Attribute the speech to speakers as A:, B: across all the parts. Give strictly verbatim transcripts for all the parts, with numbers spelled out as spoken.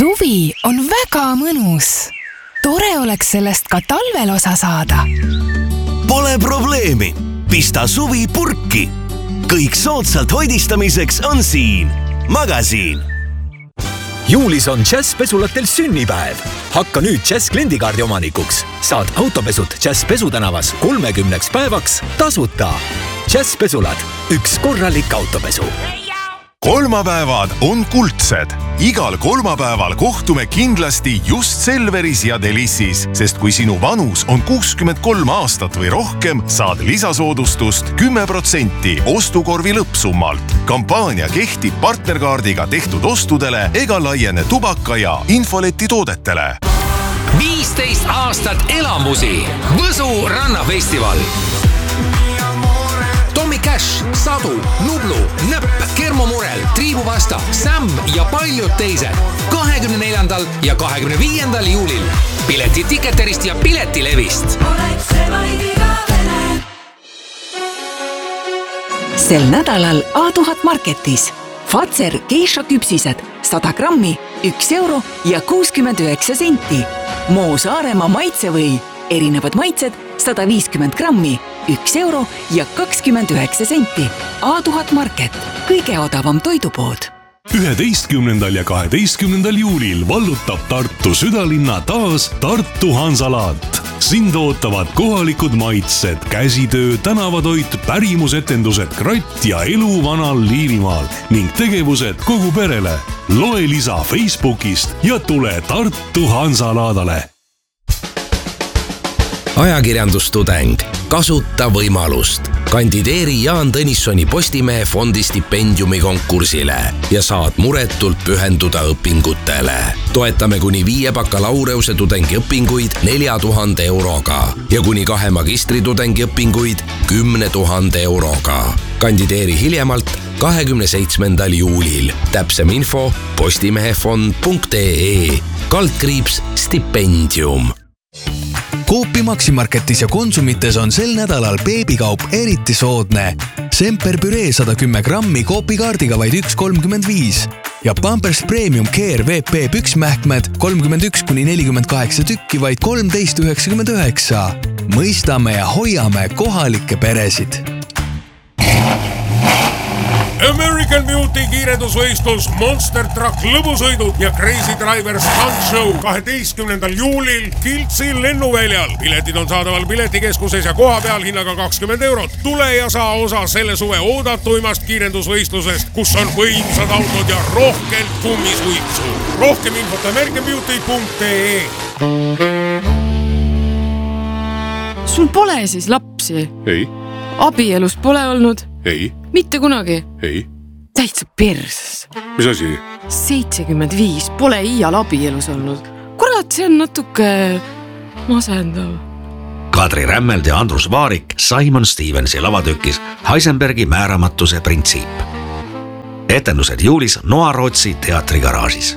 A: Suvi on väga mõnus. Tore oleks sellest ka talvel osa saada.
B: Pole probleemi. Pista suvi purki. Kõik soodsalt hoidistamiseks on siin. Magasiin.
C: Juulis on Jazz pesulatel sünnipäev. Hakka nüüd Jazz kliendikaardi omanikuks. Saad autopesud Jazz pesutänavas kolmekümneks päevaks tasuta. Jazz pesulad. Üks korralik autopesu.
D: Kolmapäevad on kuldsed. Igal kolmapäeval kohtume kindlasti just Selveris ja Delissis, sest kui sinu vanus on kuuskümmend kolm aastat või rohkem, saad lisasoodustust kümme protsenti ostukorvi lõppsummalt. Kampaania kehtib partnerkaardiga tehtud ostudele ega laiene tubaka ja infoleti toodetele.
E: viisteist aastat elamusi. Võsu rannafestival. Tommy Cash, Sadu, Nublu, Näpp, Kermo Murel, Triibu Vasta, Sam ja paljud teised. kahekümne neljandal ja kahekümne viiendal juulil. Pileti Ticketerist ja Piletilevist.
F: Sel nädalal A tuhat Marketis. Fazer geisha küpsised sada grammi, üks euro ja kuuskümmend üheksa senti. Moo Saaremaa maitsevõi, erinevad maitsed sada viiskümmend grammi, üks euro ja kakskümmend üheksa senti. A tuhat Market, kõige odavam toidupood.
G: üheteistkümnendal ja kaheteistkümnendal juulil vallutab Tartu südalinna taas Tartu Hansalaat. Sind ootavad kohalikud maitsed, käsitöö, tänavatoit, pärimusetendused, kratt ja elu vanal Liivimaal ning tegevused kogu perele. Loe lisa Facebookist ja tule Tartu Hansalaadale.
E: Ajakirjandustudeng. Kasuta võimalust. Kandideeri Jaan Tõnissoni Postimehe fondi stipendiumi konkursile ja saad muretult pühenduda õpingutele. Toetame kuni viie bakalaureuse tudengi õpinguid nelja tuhande euroga ja kuni kahe magistritudengi õpinguid kümne tuhande euroga. Kandideeri hiljemalt kahekümne seitsmendal juulil. Täpsem info postimehefond punkt ee. Kaldkriips stipendium.
H: Coopi Maximarketis ja Konsumites on sel nädalal beebikaup eriti soodne. Semper püree sada kümme grammi Coopi kaardiga vaid üks kolmkümmend viis. Ja Pampers Premium Care V P püksmähkmed kolmkümmend üks kuni nelikümmend kaheksa tükki vaid kolmteist üheksakümmend üheksa. Mõistame ja hoiame kohalikke peresid.
I: American Beauty kiirendusvõistlus, Monster Truck lõbusõidud ja Crazy Driver Stunt Show kaheteistkümnendal juulil Kiltsi lennuväljal. Piletid on saadaval piletikeskuses ja koha peal hinnaga kakskümmend eurot. Tule ja saa osa selle suve oodatuimast kiirendusvõistlusest, kus on võimsad autod ja rohkelt kummisuitsu. Rohkem infot American Beauty punkt ee.
J: Sul pole siis lapsi?
I: Ei.
J: Abielus pole olnud?
I: Ei.
J: Mitte kunagi?
I: Ei.
J: Täitsa perses.
I: Mis asi?
J: seitsekümmend viis pole iial abielus olnud. Kurat, see on natuke masendav.
K: Kadri Rämmeld ja Andrus Vaarik Simon Stevensi lavatükis Heisenbergi määramatuse printsiip. Etendused juulis Noa Rootsi teatrigaraažis.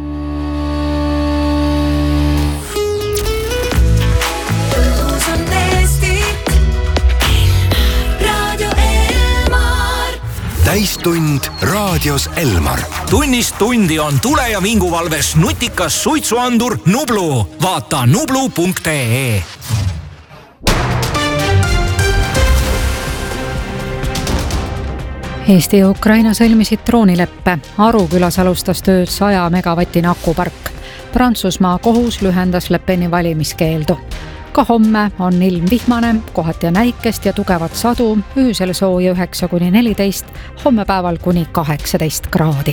B: Täistund raadios Elmar.
E: Tunnist tundi on tule- ja vinguvalves nutikas suitsuandur Nublu. Vaata nublu punkt ee.
L: Eesti ja Ukraina sõlmisid droonileppe. Arukülas alustas tööd saja megavatine akupark. Prantsusmaa kohus lühendas Le Peni valimiskeeldu. Ka homme on ilm vihmane, kohati on äikest ja tugevat sadu, öösel sooja üheksa kuni neliteist, homme päeval kuni kaheksateist kraadi.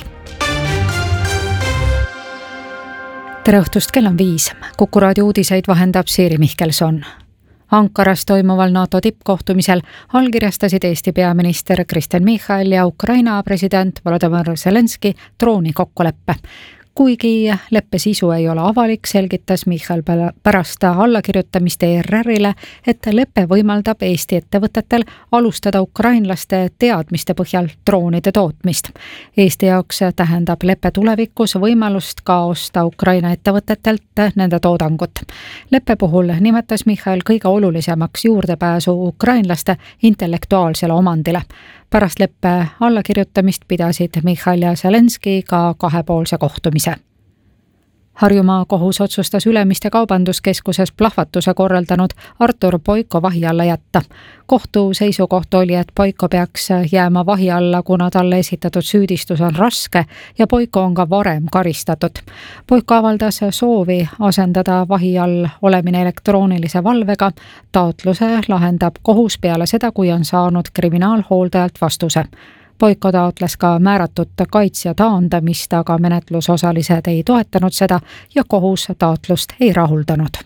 L: Tere õhtust, kell on viis. Kuku raadio uudiseid vahendab Siiri Mihkelson. Ankaras toimuval NATO tippkohtumisel allkirjastasid Eesti peaminister Kristen Michal ja Ukraina president Volodymyr Zelenski drooni kokkuleppe. Kuigi leppe sisu ei ole avalik, selgitas Michal pärast allakirjutamist E R R-ile, et leppe võimaldab Eesti ettevõtetel alustada ukrainlaste teadmiste põhjal droonide tootmist. Eesti jaoks tähendab leppe tulevikus võimalust ka osta Ukraina ettevõtetelt nende toodangut. Leppe puhul nimetas Michal kõige olulisemaks juurdepääsu ukrainlaste intellektuaalsele omandile. Pärast leppe allakirjutamist pidasid Michal ja Zelenski ka kahepoolse kohtumise. Harjumaa kohus otsustas Ülemiste kaubanduskeskuses plahvatuse korraldanud Artur Boiko vahi alla jätta. Kohtu seisukoht oli, et Boiko peaks jääma vahi alla, kuna talle esitatud süüdistus on raske ja Boiko on ka varem karistatud. Boiko avaldas soovi asendada vahi all olemine elektroonilise valvega. Taotluse lahendab kohus peale seda, kui on saanud kriminaalhooldajalt vastuse. Boiko taotles ka määratud kaitsja taandamist, aga menetlusosalised ei toetanud seda ja kohus taotlust ei rahuldanud.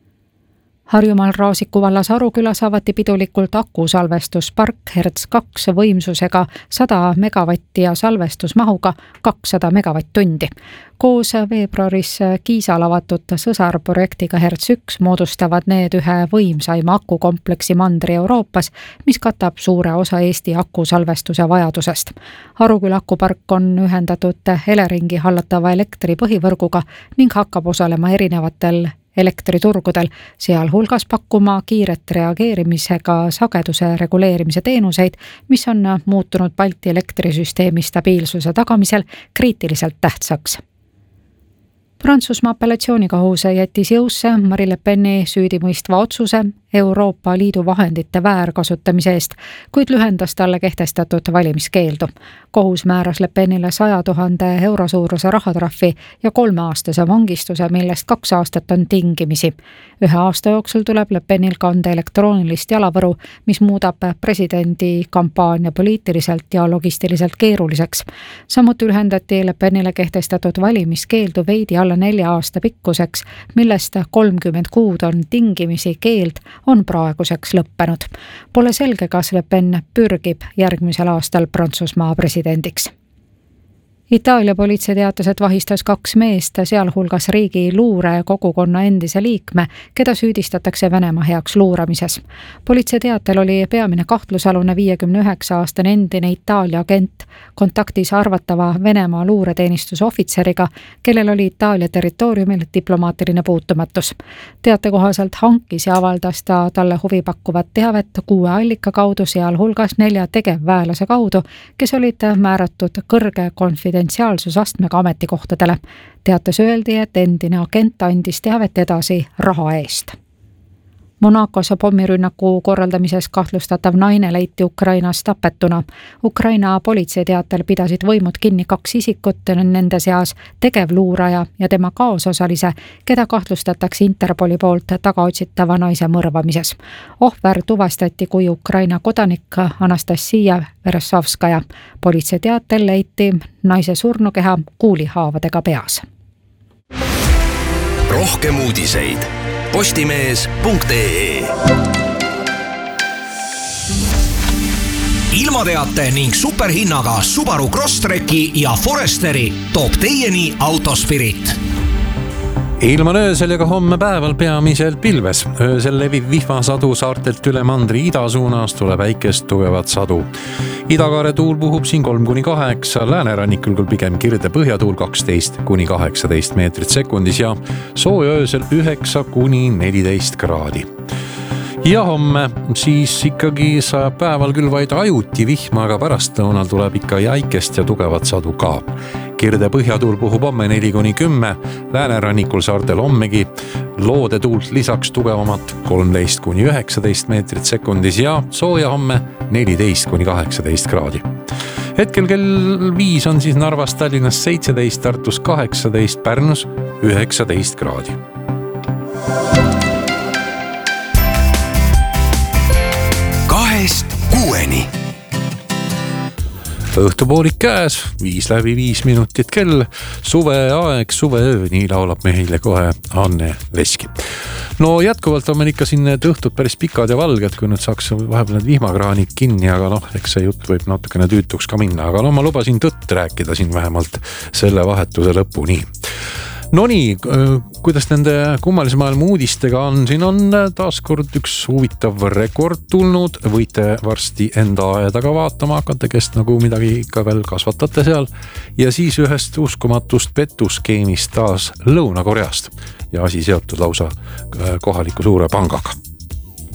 L: Harjumaal Raasiku vallas Arukülas avati pidulikult akusalvestuspark Hertz kaks võimsusega sada megavatti ja salvestusmahuga kakssada megavatt-tundi. Koos veebruaris Kiisal avatud sõsarprojektiga Hertz üks moodustavad need ühe võimsaima akukompleksi mandri Euroopas, mis katab suure osa Eesti akusalvestuse vajadusest. Aruküla akupark on ühendatud Eleringi hallatava elektri põhivõrguga ning hakkab osalema erinevatel elektriturgudel, sealhulgas pakkuma kiiret reageerimisega sageduse reguleerimise teenuseid, mis on muutunud Balti elektrisüsteemi stabiilsuse tagamisel kriitiliselt tähtsaks. Prantsusmaa apellatsioonikohus jättis jõusse Marine Le Peni süüdimõistva otsuse Euroopa Liidu vahendite väärkasutamise eest, kuid lühendas talle kehtestatud valimiskeeldu. Kohus määras Le Penile saja tuhande euro suuruse rahatrahvi ja kolmeaastase vangistuse, millest kaks aastat on tingimisi. Ühe aasta jooksul tuleb Le Penil kanda elektroonilist jalavõru, mis muudab presidendi kampaania poliitiliselt ja logistiliselt keeruliseks. Samuti lühendati Le Penile kehtestatud valimiskeeldu veidi alla nelja aasta pikkuseks, millest kolmkümmend kuud on tingimisi keeld, on praeguseks lõppenud. Pole selge, kas Le Pen pürgib järgmisel aastal Prantsusmaa presidendiks. Itaalia politsei teatas, et vahistas kaks meest, sealhulgas riigi luure kogukonna endise liikme, keda süüdistatakse Venemaa heaks luuramises. Politsei teatel oli peamine kahtlusalune viiekümne üheksa aastane endine Itaalia agent kontaktis arvatava Venemaa luureteenistuse ohvitseriga, kellel oli Itaalia territooriumil diplomaatiline puutumatus. Teate kohaselt hankis ja avaldas ta talle huvipakkuvat teavet kuue allika kaudu, sealhulgas nelja tegevväelase kaudu, kes olid määratud kõrge konfidentsiaalsusastmega ametikohtadele. Teates öeldi, et endine agent andis teavet edasi raha eest. Monacos pommirünnaku korraldamises kahtlustatav naine leiti Ukrainas tapetuna. Ukraina politsei teatel pidasid võimud kinni kaks isikut, nende seas tegevluuraja ja tema kaasosalise, keda kahtlustatakse Interpoli poolt tagaotsitava naise mõrvamises. Ohver tuvastati kui Ukraina kodanik Anastasia Veresovskaja. Politsei teatel leiti naise surnukeha kuulihaavadega peas.
B: Rohkem uudiseid postimees punkt ee.
M: Ilmateate ning superhinnaga Subaru Crosstreki ja Foresteri toob teieni Autospirit.
N: Ilm on öösel ja ka homme päeval peamiselt pilves. Öösel levib vihmasadu saartelt üle mandri ida suunas, tuleb väikest tugevat sadu. Idakaare tuul puhub siin kolm kuni kaheksa, läänerannikul küll pigem kirde põhjatuul kaksteist kuni kaheksateist meetrit sekundis ja sooja öösel üheksa kuni neliteist kraadi. Ja homme siis ikkagi saab päeval küll vaid ajuti vihma, aga pärastlõunal tuleb ikka jäikest ja tugevat sadu ka. Kirde põhjatuul puhub homme neli kuni kümme, läänerannikul saartel hommegi loode tuult lisaks tugevamat kolmteist kuni üheksateist meetrit sekundis ja sooja homme neliteist kuni kaheksateist kraadi. Hetkel kell viis on siis Narvas, Tallinnas seitseteist, Tartus kaheksateist, Pärnus üheksateist kraadi.
B: Kahest kuueni.
N: Õhtupoolik käes, viis läbi viis minutit kell, suveaeg, suveöö, nii laulab meile kohe Anne Veski. No jätkuvalt on meil ikka siin need õhtud päris pikad ja valged, kui nüüd saaks vahepeal need vihmakraanid kinni, aga noh, eks see jutt võib natukene tüütuks ka minna, aga no ma lubasin tõtt rääkida siin vähemalt selle vahetuse lõpuni. No nii, kuidas nende kummalise maailma uudistega on, siin on taaskord üks huvitav rekord tulnud, võite varsti enda aedaga vaatama hakata, kes nagu midagi ikka veel kasvatate seal, ja siis ühest uskumatust petuskeemist taas Lõuna-Koreast ja asi seotud lausa kohaliku suure pangaga.